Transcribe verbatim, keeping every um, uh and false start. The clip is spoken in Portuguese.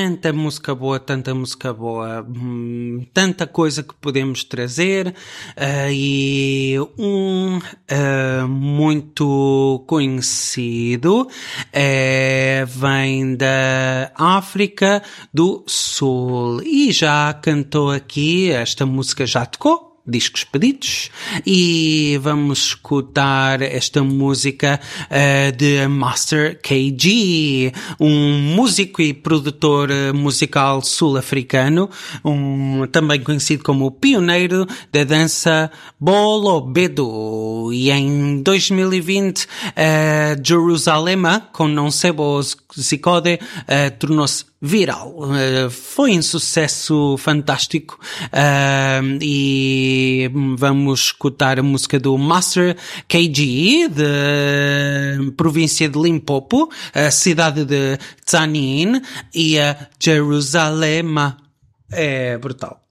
tanta música boa, tanta música boa, hum, tanta coisa que podemos trazer, uh, e um uh, muito conhecido uh, vem da África do Sul e já cantou aqui, esta música já tocou, Discos Pedidos, e vamos escutar esta música uh, de Master K G, um músico e produtor uh, musical sul-africano, um, também conhecido como o pioneiro da dança Bolobedo. E em dois mil e vinte, uh, Jerusalema, com Não Sebo Zikode, uh, tornou-se viral. Uh, foi um sucesso fantástico, uh, e vamos escutar a música do Master K G, da província de Limpopo, a cidade de Tzaneen, e a Jerusalema. É brutal.